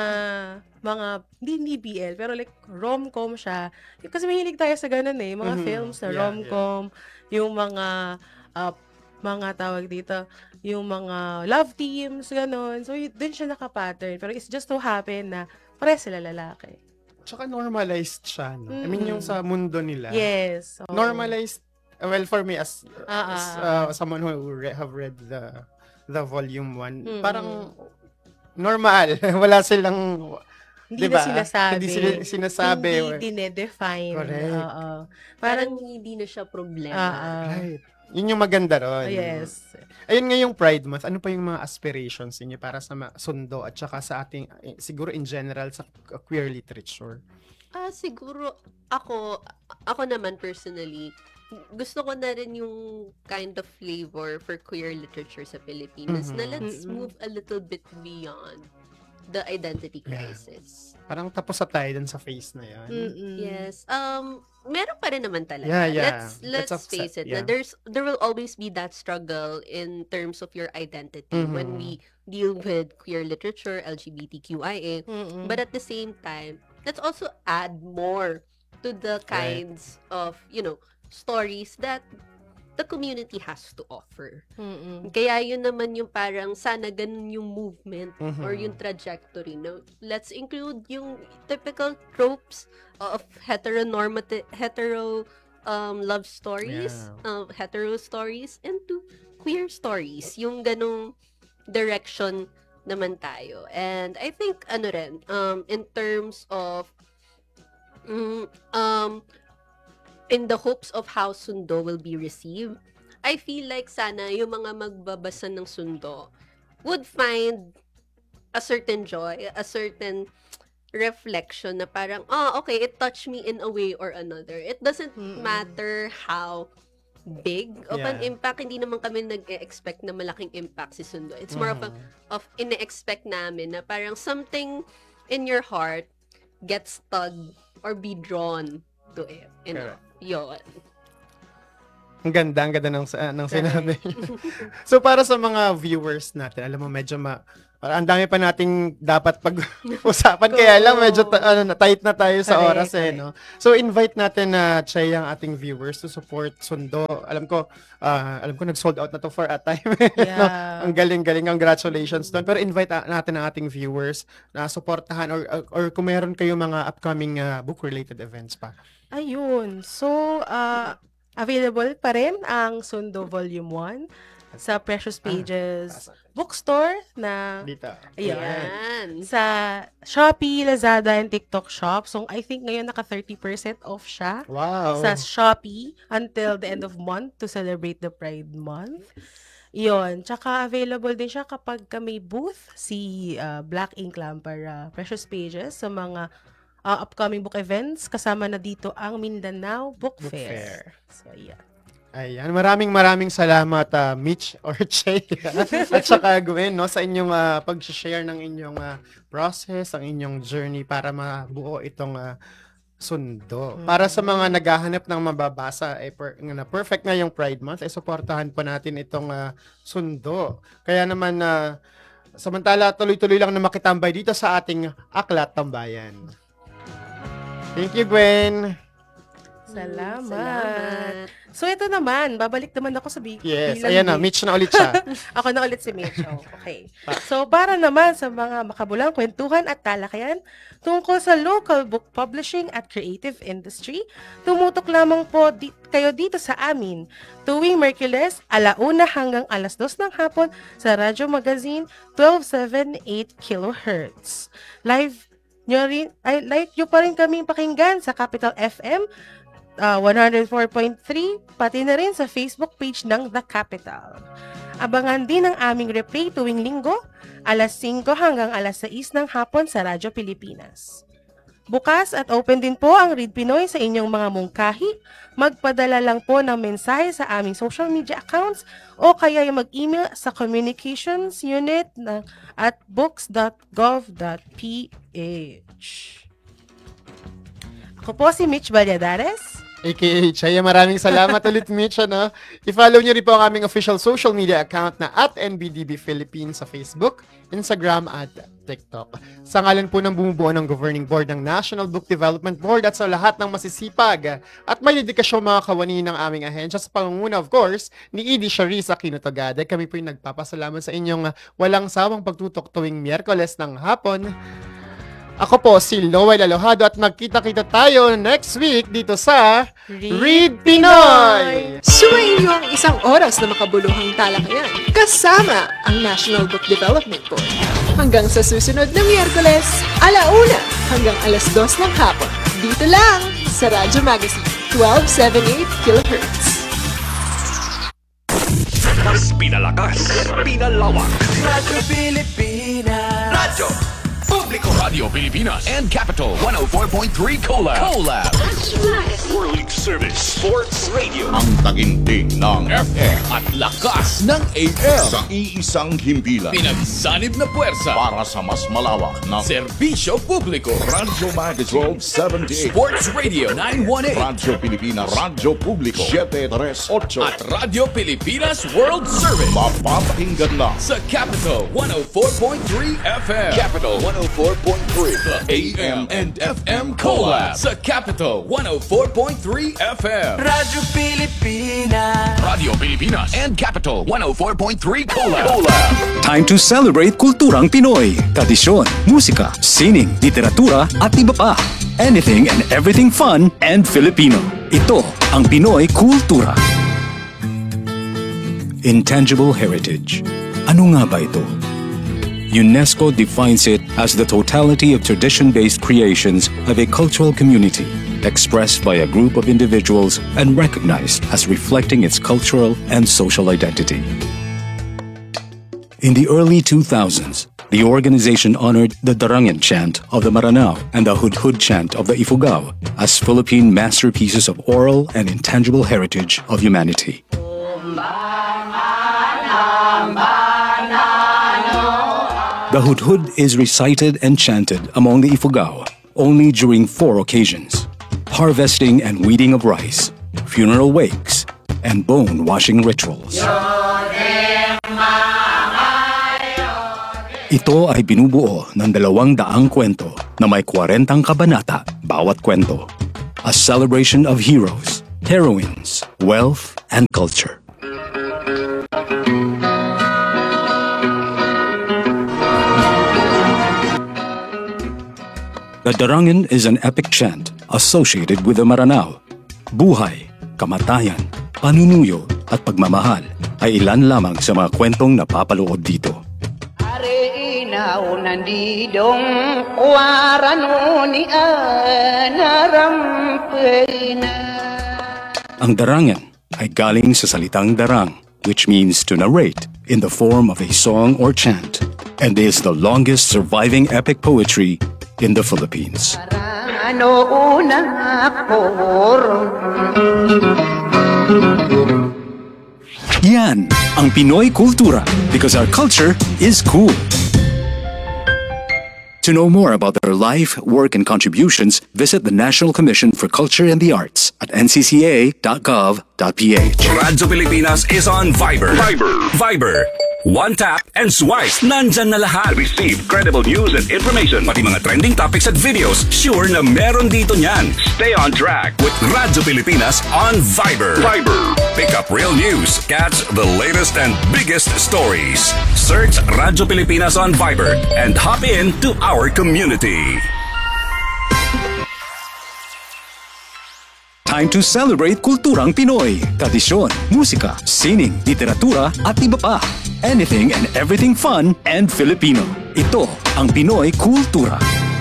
mga, hindi, hindi B L, pero like rom-com siya. Kasi mahilig tayo sa ganun eh, mga Mhm. films na Yeah, rom-com, yung mga, ah, mga tawag dito, yung mga love teams, ganun. So, y- dun siya nakapattern. Pero it's just so happen na pare sila lalaki. Tsaka normalized siya, no? I mean, yung Mm. sa mundo nila. Yes. oo. Normalized, uh, well, for me, as, Ah, as ah, uh, someone who re- have read the the volume one, Mm-mm. parang normal. Wala silang, Hindi diba? na sinasabi. Hindi sila sinasabi. Hindi dinedefine. Correct. Oo. Parang Parang, hindi na siya problema. ah, ah. Right. Yun yung maganda ron. yes. Ayun ngayong Pride Month, ano pa yung mga aspirations niyo para sa ma- sundo at saka sa ating, eh, siguro in general, sa uh, queer literature? Ah, siguro ako ako naman personally, gusto ko na rin yung kind of flavor for queer literature sa Pilipinas na Mhm. let's Mm-mm. move a little bit beyond the identity Yeah. crisis. Parang tapos sa tayo dun sa face na yan. Mm-mm. Yes. Um meron pa rin naman talaga. Yeah, yeah. Let's let's Let's accept- face it. yeah. Na there's there will always be that struggle in terms of your identity when Mhm. we deal with queer literature, L G B T Q I A. Mm-mm. But at the same time, let's also add more to the kinds of, you know, stories that the community has to offer. Mm-mm. Kaya yun naman yung parang sana ganun yung movement Mhm. or yung trajectory. No? Let's include yung typical tropes of heteronormative, hetero um, love stories, Yeah. um, hetero stories, into queer stories. Yung ganung direction naman tayo. And I think, ano rin, um, in terms of mm, um, in the hopes of how Sundo will be received, I feel like sana yung mga magbabasa ng Sundo would find a certain joy, a certain reflection na parang, oh, okay, it touched me in a way or another. It doesn't Mm-mm. matter how big of an Yeah. impact. Hindi naman kami nag-expect na malaking impact si Sundo. It's more of a, of ine-expect namin na parang something in your heart gets tugged or be drawn to it. You know? Yun. Ang ganda, ang ganda ng, sa- ng sinabi. So, para sa mga viewers natin, alam mo, medyo ma... parang ang dami pa nating dapat pag-usapan. Kaya lang, medyo ta- ano, na- tight na tayo sa Correct, oras eh, correct. no? So, invite natin na, Chay, ang ating viewers to support Sundo. Alam ko, ah, alam ko, nag-sold out na to for a time. no? Yeah. Ang galing-galing, congratulations doon. Pero invite a- natin ang ating viewers na supportahan or, or, or kung meron kayo mga upcoming ah, book-related events pa. Ayun. So, uh, available pa rin ang Sundo Volume one sa Precious Pages bookstore na Dito. Ayan. Yan. sa Shopee, Lazada, and TikTok shop. So, I think ngayon naka thirty percent off siya Wow. sa Shopee until the end of month to celebrate the Pride Month. Iyon. Tsaka available din siya kapag ka may booth si uh, Black Ink Lampara Precious Pages sa mga uh, upcoming book events. Kasama na dito ang Mindanao Book, Book Fair. So, yeah. Ayan, maraming maraming salamat ah, Mitch or Chay at saka Gwen, no, sa inyong ah, pag-share ng inyong ah, process, ang inyong journey para mabuo itong ah, Sundo. Para sa mga naghahanap ng mababasa, eh, per, na perfect na yung Pride Month, eh, supportahan po natin itong ah, Sundo. Kaya naman, na samantala tuloy-tuloy lang na makitambay dito sa ating Aklat Tambayan. Thank you, Gwen. Salamat. Salamat. So, ito naman. Babalik naman ako sa big Yes, bilang ayan na, big- Mitch na ulit siya. Ako na ulit si Mitch. Oh, okay. So, para naman sa mga makabulang kwentuhan at talakayan tungkol sa local book publishing at creative industry, tumutok lamang po di- kayo dito sa amin tuwing Merkules, alauna hanggang alas dos ng hapon sa Radyo Magazine twelve seventy-eight kilohertz. Live nyo rin, ay, like nyo pa rin kaming pakinggan sa Capital F M uh, one oh four point three, pati na rin sa Facebook page ng The Capital. Abangan din ang aming replay tuwing linggo, alas singko hanggang alas sais ng hapon sa Radyo Pilipinas. Bukas at open din po ang Read Pinoy sa inyong mga mungkahi. Magpadala lang po ng mensahe sa aming social media accounts o kaya mag-email sa communications unit na at books dot gov dot p h. Ako po si Mitch Valladares. A K A Chaya, maraming salamat ulit, Mitch. Ano? I-follow nyo rin po ang aming official social media account na at N B D B Philippines sa Facebook, Instagram, at TikTok. Sa ngalan po ng bumubuo ng Governing Board ng National Book Development Board at sa lahat ng masisipag at may dedikasyong mga kawani ng aming ahensya sa pangunguna, of course, ni Edie Charisse Aquino Togade, kami po yung nagpapasalamat sa inyong walang sawang pagtutok tuwing Miyerkules ng hapon. Ako po si Lowell Alojado at magkita-kita tayo next week dito sa Read Pinoy! Sumayin niyo ang isang oras na makabuluhang talakayan kasama ang National Book Development Board. Hanggang sa susunod na Miyerkules, alauna hanggang alas dos ng hapon. Dito lang sa Radyo Magazine twelve seventy-eight kilohertz. Mas pinalakas, pinalawak. Radyo Pilipinas. Radyo Publiko. Radio Pilipinas and Capital one oh four point three Collab. Collab. World Service Sports Radio. Ang taginting ng F M at lakas ng A M. sa iisang himpilan Pinagsanib na puwersa para sa mas malawak na Serbisyo Publiko. Radyo Magazine twelve seventy-eight, Sports Radio nine one eight Radyo Pilipinas, Radyo Publiko seven thirty-eight, at Radio Pilipinas World Service mapapakinggan lang sa Capital one oh four point three F M. Capital one oh four point three. The A M and F M Collab sa Capital one oh four point three F M. Radyo Pilipinas. Radio Pilipinas and Capital one oh four point three Collab. Collab. Time to celebrate kulturang Pinoy. Tradisyon, musika, sining, literatura at iba pa. Anything and everything fun and Filipino. Ito ang Pinoy Kultura. Intangible heritage. Ano nga ba ito? UNESCO defines it as the totality of tradition-based creations of a cultural community, expressed by a group of individuals and recognized as reflecting its cultural and social identity. In the early two thousands, the organization honored the Darangan chant of the Maranao and the Hudhud chant of the Ifugao as Philippine masterpieces of oral and intangible heritage of humanity. The hudhud is recited and chanted among the Ifugao only during four occasions: harvesting and weeding of rice, funeral wakes, and bone-washing rituals. Ito ay binubuo ng dalawang daang kwento na may kwarentang kabanata bawat kwento. A celebration of heroes, heroines, wealth, and culture. The Darangan is an epic chant associated with the Maranao. Buhay, kamatayan, panunuyo at pagmamahal ay ilan lamang sa mga kwentong napapaloob dito. Ang Darangan ay galing sa salitang darang, which means to narrate in the form of a song or chant, and is the longest surviving epic poetry in the Philippines. Yan ang Pinoy Kultura, because our culture is cool. To know more about their life, work, and contributions, visit the National Commission for Culture and the Arts at n c c a dot gov dot p h. Radyo Pilipinas is on Viber. Viber. Viber. One tap and swipe. Nandyan na lahat. Receive credible news and information. Pati mga trending topics at videos. Sure na meron dito niyan. Stay on track with Radyo Pilipinas on Viber. Viber. Pick up real news. Catch the latest and biggest stories. Search Radyo Pilipinas on Viber and hop in to our community. Time to celebrate kulturang Pinoy. Tradisyon, musika, sining, literatura at iba pa. Anything and everything fun and Filipino. Ito ang Pinoy Kultura.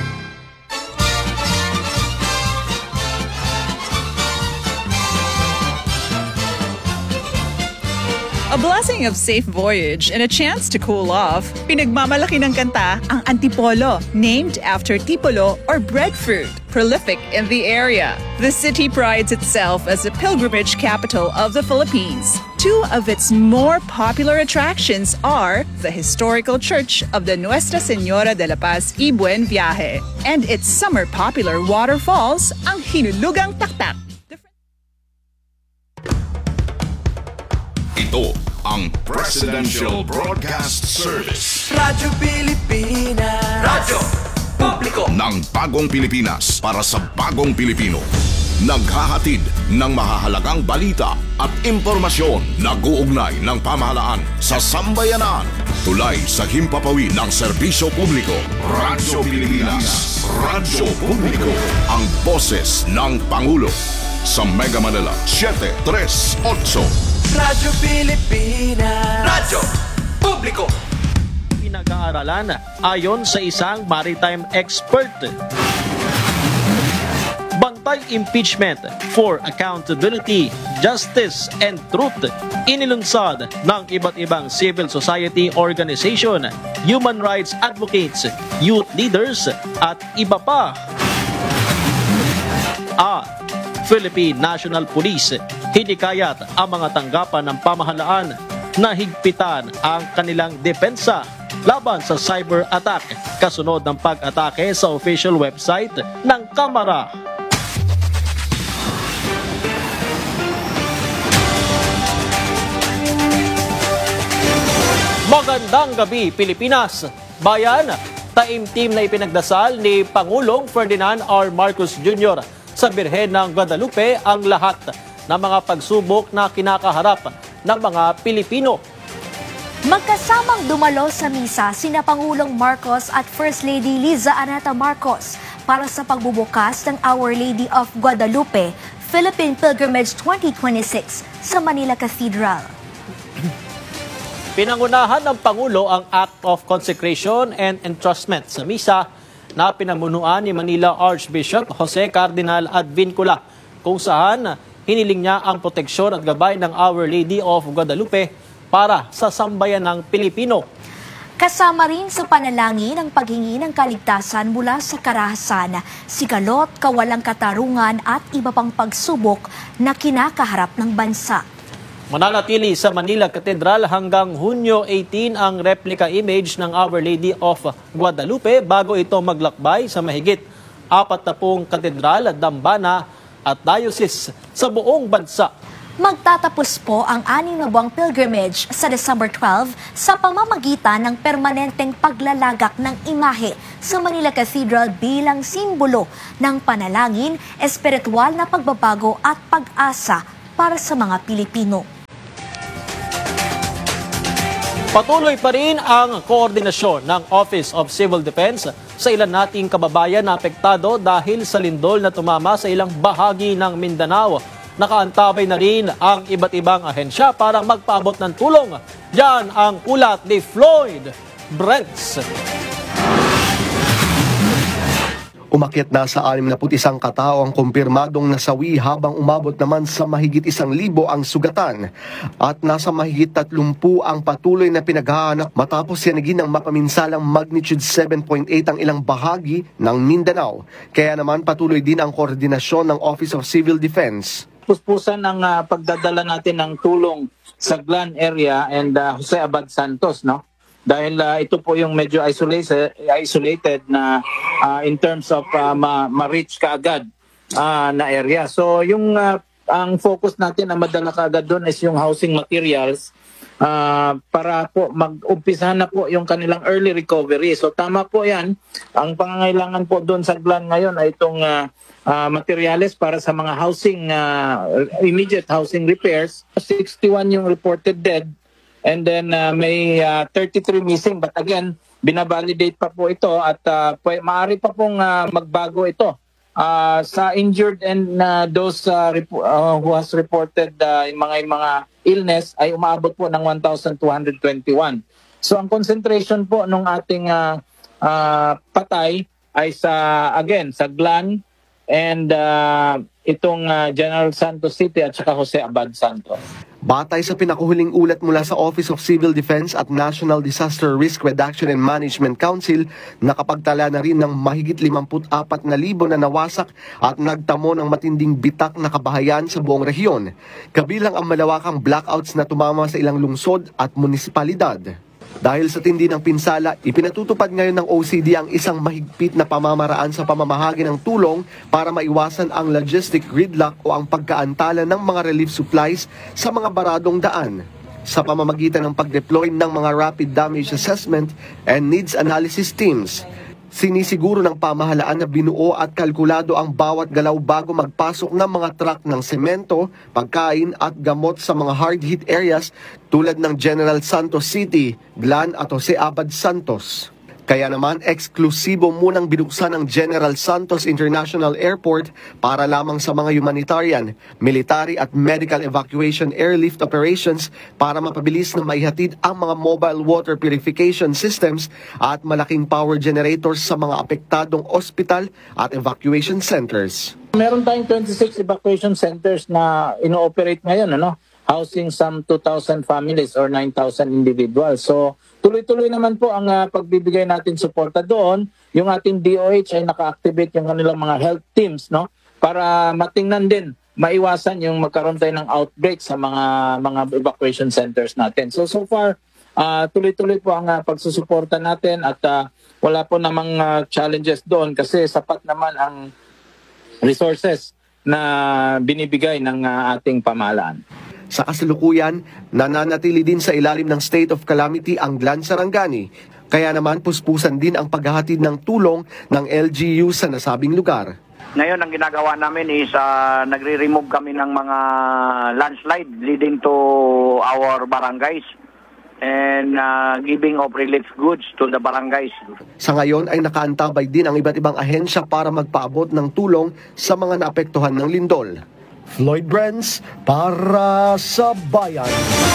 A blessing of safe voyage and a chance to cool off. Pinagmamalaki ng kanta ang Antipolo, named after tipolo or breadfruit, prolific in the area. The city prides itself as a pilgrimage capital of the Philippines. Two of its more popular attractions are the historical church of the Nuestra Señora de la Paz y Buen Viaje and its summer popular waterfalls, ang Hinulugang Taktak. Ito ang Presidential Broadcast Service. Radyo Pilipinas. Radyo Publiko ng bagong Pilipinas para sa bagong Pilipino. Naghahatid ng mahahalagang balita at impormasyon na guugnay ng pamahalaan sa sambayanan. Tulay sa himpapawid ng serbisyo publiko. Radyo Pilipinas. Radyo Publiko. Ang boses ng Pangulo. Sa Mega Manila, seven three eight. Radyo Pilipinas. Radyo Publiko. Pinag-aaralan ayon sa isang maritime expert. Bantay impeachment for accountability, justice, and truth. Inilunsad ng iba't ibang civil society organization, human rights advocates, youth leaders, at iba pa. At Philippine National Police hinikayat ang mga tanggapan ng pamahalaan na higpitan ang kanilang depensa laban sa cyber attack kasunod ng pag-atake sa official website ng Kamara. Magandang gabi, Pilipinas! Bayan, taimtim na ipinagdasal ni Pangulong Ferdinand R. Marcos Junior sa Birhen ng Guadalupe ang lahat ng mga pagsubok na kinakaharap ng mga Pilipino. Magkasamang dumalo sa misa sina Pangulong Marcos at First Lady Liza Anata Marcos para sa pagbubukas ng Our Lady of Guadalupe Philippine Pilgrimage twenty twenty-six sa Manila Cathedral. Pinangunahan ng Pangulo ang Act of Consecration and Entrustment sa misa na pinamunuan ni Manila Archbishop Jose Cardinal Advincula, kung saan hiniling niya ang proteksyon at gabay ng Our Lady of Guadalupe para sa sambayan ng Pilipino. Kasama rin sa panalangin ang paghingi ng kaligtasan mula sa karahasan, sigalot, kawalang katarungan at iba pang pagsubok na kinakaharap ng bansa. Mananatili sa Manila Cathedral hanggang Hunyo eighteen ang replica image ng Our Lady of Guadalupe bago ito maglakbay sa mahigit apat na pung katedral, dambana at diocese sa buong bansa. Magtatapos po ang anim na buwang pilgrimage sa December twelve sa pamamagitan ng permanenteng paglalagak ng imahe sa Manila Cathedral bilang simbolo ng panalangin, espiritual na pagbabago at pag-asa para sa mga Pilipino. Patuloy pa rin ang koordinasyon ng Office of Civil Defense sa ilan nating kababayan na apektado dahil sa lindol na tumama sa ilang bahagi ng Mindanao. Nakaantabay na rin ang iba't ibang ahensya para magpaabot ng tulong. Yan ang ulat ni Floyd Brents. Umakyat na sa anim na put isang katao ang kumpirmadong nasawi habang umabot naman sa mahigit isang libo ang sugatan. At nasa mahigit tatlumpu ang patuloy na pinaghahanap matapos yanagin ng mapaminsalang magnitude seven point eight ang ilang bahagi ng Mindanao. Kaya naman patuloy din ang koordinasyon ng Office of Civil Defense. Puspusan ng uh, pagdadala natin ng tulong sa Glan area and uh, Jose Abad Santos, no? Dahil uh, ito po yung medyo isolated, isolated na uh, in terms of uh, ma- ma-reach kaagad uh, na area. So yung uh, ang focus natin na madala kaagad doon is yung housing materials uh, para po mag-umpisahan na po yung kanilang early recovery. So tama po yan. Ang pangangailangan po doon sa Glan ngayon ay itong uh, uh, materials para sa mga housing, uh, immediate housing repairs. sixty-one yung reported dead. And then uh, may uh, thirty-three missing, but again, binabalidate pa po ito at uh, maaari pa pong uh, magbago ito. Uh, sa injured and uh, those uh, rep- uh, who has reported uh, yung mga, yung mga illness ay umabot po ng one thousand two hundred twenty-one. So ang concentration po ng ating uh, uh, patay ay sa, again, sa Glan and uh, itong uh, General Santos City at saka Jose Abad Santos. Batay sa pinakuhuling ulat mula sa Office of Civil Defense at National Disaster Risk Reduction and Management Council, nakapagtala na rin ng mahigit limampu't-apat na libo na nawasak at nagtamo ng matinding bitak na kabahayan sa buong rehiyon, kabilang ang malawakang blackouts na tumama sa ilang lungsod at munisipalidad. Dahil sa tindi ng pinsala, ipinatutupad ngayon ng O C D ang isang mahigpit na pamamaraan sa pamamahagi ng tulong para maiwasan ang logistic gridlock o ang pagkaantala ng mga relief supplies sa mga baradong daan. Sa pamamagitan ng pag-deploy ng mga rapid damage assessment and needs analysis teams, sinisiguro ng pamahalaan na binuo at kalkulado ang bawat galaw bago magpasok ng mga truck ng semento, pagkain at gamot sa mga hard-hit areas tulad ng General Santos City, Glan at Jose Abad Santos. Kaya naman, eksklusibo munang binuksan ang General Santos International Airport para lamang sa mga humanitarian, military at medical evacuation airlift operations para mapabilis na maihatid ang mga mobile water purification systems at malaking power generators sa mga apektadong ospital at evacuation centers. Meron tayong twenty-six evacuation centers na ino-operate ngayon, ano? Housing some two thousand families or nine thousand individuals. So, tuloy-tuloy naman po ang uh, pagbibigay natin suporta doon. Yung ating D O H ay naka-activate yung kanilang mga health teams, no? Para matingnan din, maiwasan yung magkaroon tayo ng outbreak sa mga mga evacuation centers natin. So, so far, uh, tuloy-tuloy po ang uh, pagsusuporta natin at uh, wala po namang uh, challenges doon kasi sapat naman ang resources na binibigay ng uh, ating pamahalaan. Sa kasalukuyan, nananatili din sa ilalim ng state of calamity ang Glan Sarangani. Kaya naman puspusan din ang paghahatid ng tulong ng L G U sa nasabing lugar. Ngayon, ang ginagawa namin is uh, nagre-remove kami ng mga landslide leading to our barangays and uh, giving of relief goods to the barangays. Sa ngayon ay nakaantabay din ang iba't ibang ahensya para magpaabot ng tulong sa mga naapektuhan ng lindol. Floyd Brents para sa Bayan.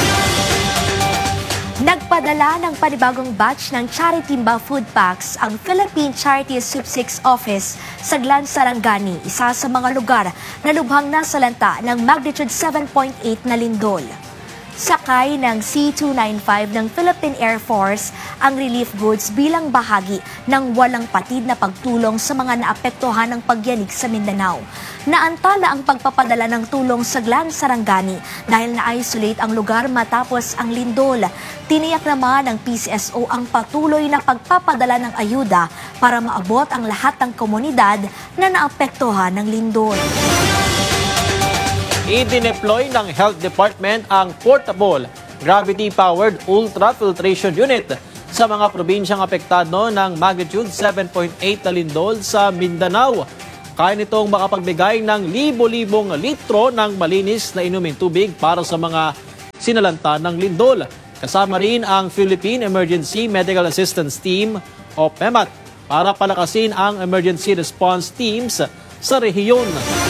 Nagpadala ng panibagong batch ng Charity Timba Food Packs ang Philippine Charity Soup Six Office sa Glan Sarangani, isa sa mga lugar na lubhang nasalanta ng magnitude seven point eight na lindol. sakay ng C two ninety-five ng Philippine Air Force ang relief goods bilang bahagi ng walang patid na pagtulong sa mga naapektuhan ng pagyanig sa Mindanao. Naantala ang pagpapadala ng tulong sa Glan Sarangani dahil na-isolate ang lugar matapos ang lindol. Tiniyak naman ng P C S O ang patuloy na pagpapadala ng ayuda para maabot ang lahat ng komunidad na naapektuhan ng lindol. I-deploy ng Health Department ang portable, gravity-powered ultrafiltration unit sa mga probinsyang apektado ng magnitude seven point eight na lindol sa Mindanao. Kaya nitong makapagbigay ng libo-libong litro ng malinis na inuming tubig para sa mga sinalanta ng lindol. Kasama rin ang Philippine Emergency Medical Assistance Team o P E M A T para palakasin ang emergency response teams sa rehiyon.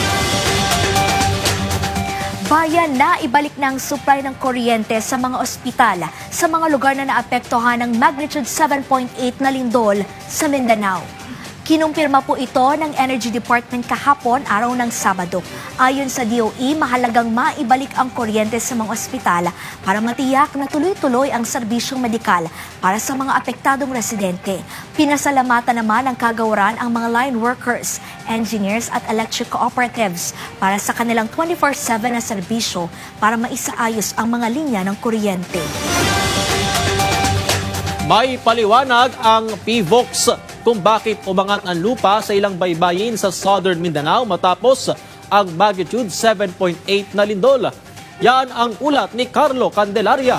Bayan na ibalik ng supply ng kuryente sa mga ospital sa mga lugar na naapektuhan ng magnitude seven point eight na lindol sa Mindanao. Kinumpirma po ito ng Energy Department kahapon araw ng Sabado. Ayon sa D O E, mahalagang maibalik ang kuryente sa mga ospital para matiyak na tuloy-tuloy ang serbisyong medikal para sa mga apektadong residente. Pinasalamatan naman ng kagawaran ang mga line workers, engineers at electric cooperatives para sa kanilang twenty-four seven na serbisyo para maisaayos ang mga linya ng kuryente. May paliwanag ang P V O X kung bakit umangat ang lupa sa ilang baybayin sa Southern Mindanao matapos ang magnitude seven point eight na lindol. Yan ang ulat ni Carlo Candelaria.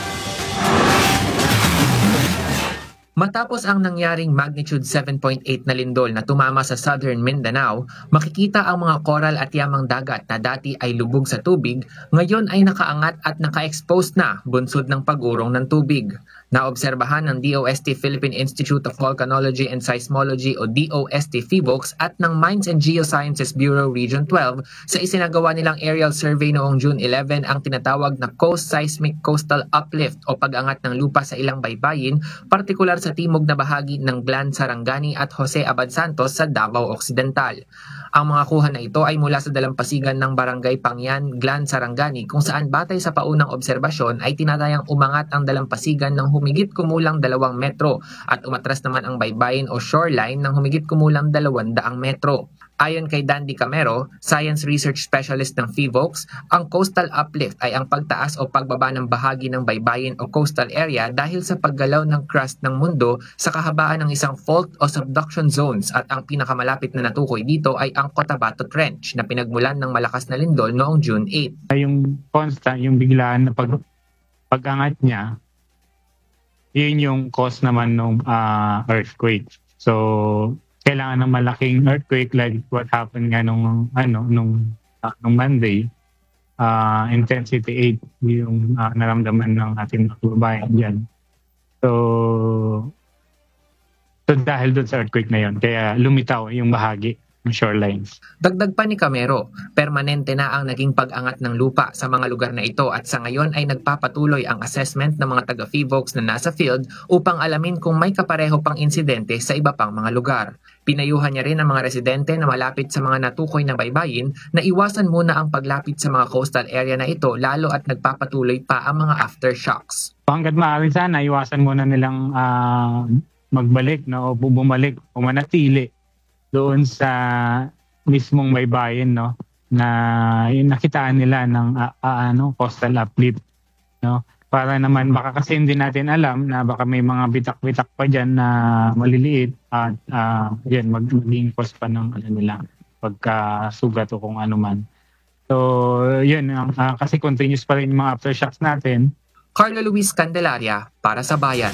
Matapos ang nangyaring magnitude seven point eight na lindol na tumama sa Southern Mindanao, makikita ang mga koral at yamang dagat na dati ay lubog sa tubig, ngayon ay nakaangat at naka-expose na bunsod ng pag-urong ng tubig. Naobserbahan ng D O S T Philippine Institute of Volcanology and Seismology o D O S T PHIVOLCS at ng Mines and Geosciences Bureau Region twelve sa isinagawa nilang aerial survey noong June eleven ang tinatawag na Coast Seismic Coastal Uplift o pag-angat ng lupa sa ilang baybayin, partikular sa timog na bahagi ng Glan Sarangani at Jose Abad Santos sa Davao Occidental. Ang mga kuha na ito ay mula sa dalampasigan ng Barangay Pangyan, Glan Sarangani kung saan batay sa paunang obserbasyon ay tinatayang umangat ang dalampasigan ng humigit kumulang dalawang metro at umatras naman ang baybayin o shoreline ng humigit kumulang dalawang daang metro. Ayon kay Dandy Camero, Science Research Specialist ng PHIVOLCS, ang coastal uplift ay ang pagtaas o pagbaba ng bahagi ng baybayin o coastal area dahil sa paggalaw ng crust ng mundo sa kahabaan ng isang fault o subduction zones at ang pinakamalapit na natukoy dito ay ang Cotabato Trench na pinagmulan ng malakas na lindol noong June eighth. Yung constant, yung biglaan na pag, pag-angat niya, yun yung cause naman ng uh, earthquake. So, kailangan ng malaking earthquake like what happened nga nung, ano, nung, uh, nung Monday. Uh, intensity eight yung uh, naramdaman ng ating kababayan dyan. So, so, dahil doon sa earthquake na yun, kaya lumitaw yung bahagi ng shorelines. Dagdag pa ni Camero, permanente na ang naging pag-angat ng lupa sa mga lugar na ito at sa ngayon ay nagpapatuloy ang assessment ng mga taga-PHIVOLCS na nasa field upang alamin kung may kapareho pang insidente sa iba pang mga lugar. Pinayuhan niya rin ang mga residente na malapit sa mga natukoy na baybayin na iwasan muna ang paglapit sa mga coastal area na ito lalo at nagpapatuloy pa ang mga aftershocks. Hanggat maaari sana, iwasan muna nilang uh, magbalik no, o bumalik o manatili doon sa mismong baybayin no na yung nakitaan nila ng uh, uh, ano coastal uplift no para naman baka kasi hindi natin alam na baka may mga bitak-bitak pa diyan na maliliit at uh, yan mag maging cause pa ng ano nila pagkasugat o kung ano man. So yun uh, kasi continuous pa rin yung mga aftershocks natin. Carlo Luis Candelaria para sa Bayan.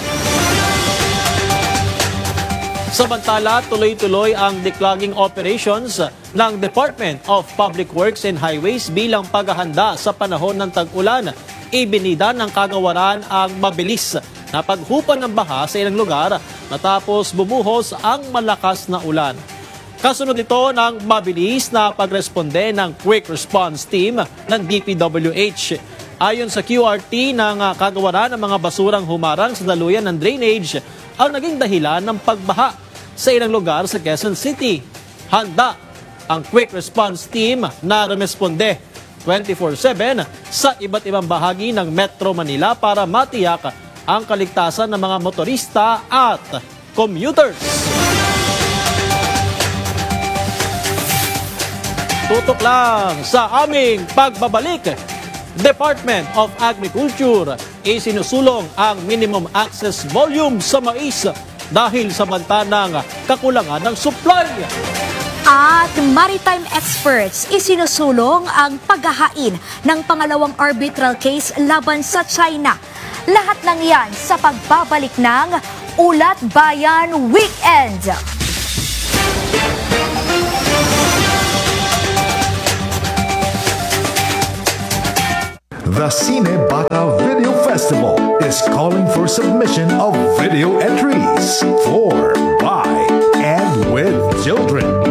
Samantala, tuloy-tuloy ang declogging operations ng Department of Public Works and Highways bilang paghahanda sa panahon ng tag-ulan. Ibinida ng kagawaran ang mabilis na paghupa ng baha sa ilang lugar matapos bumuhos ang malakas na ulan. Kasunod ito ng mabilis na pagresponde ng Quick Response Team ng D P W H. Ayon sa Q R T ng kagawaran, ng mga basurang humarang sa daluyan ng drainage ang naging dahilan ng pagbaha sa ilang lugar sa Quezon City. Handa ang Quick Response Team na rumesponde twenty-four seven sa iba't ibang bahagi ng Metro Manila para matiyak ang kaligtasan ng mga motorista at commuters. Tutok lang sa aming pagbabalik. Department of Agriculture isinusulong ang minimum access volume sa mais dahil sa banta ng kakulangan ng supply. At maritime experts isinusulong ang paghahain ng pangalawang arbitral case laban sa China. Lahat ng yan sa pagbabalik ng Ulat Bayan Weekend. The Cine Bata Video Festival is calling for submission of video